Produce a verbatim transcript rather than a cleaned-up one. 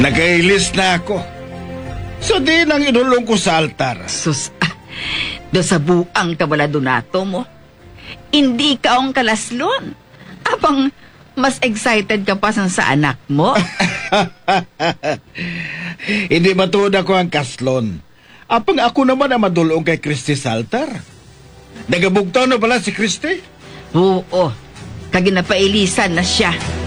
Nakailis na ako. So di nang inulong ko sa altar. Sus, ah, do sa buang kabala donato mo. Hindi ka ang kalaslon. Apang mas excited ka pa sa sa anak mo. Hindi matuod ako ang kaslon. Apang ako naman ang madulong kay Christy sa altar. Nagabugtaw na pala si Christy? Oo, kaginapailisan na siya.